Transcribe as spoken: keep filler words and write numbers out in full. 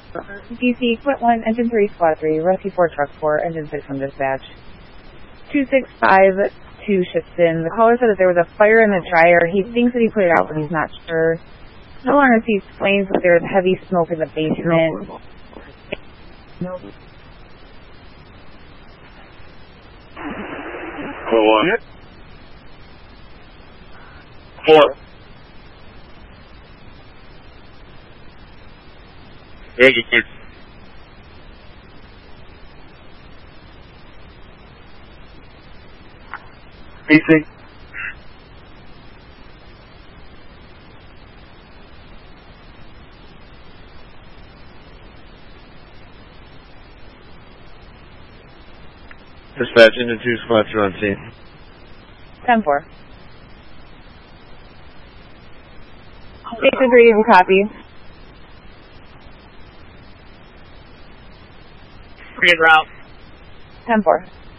D C, Quit one, Engine three, Squad three, Rescue four, Truck four, Engine six from dispatch. two six five two shifts in. The caller said that there was a fire in the dryer. He thinks that he put it out, but he's not sure. No longer sees flames, but there's heavy smoke in the basement. No. One. Four. Engine six. D C. Dispatch into two squad two on scene. ten four. Station three, you copy. Green route. ten four.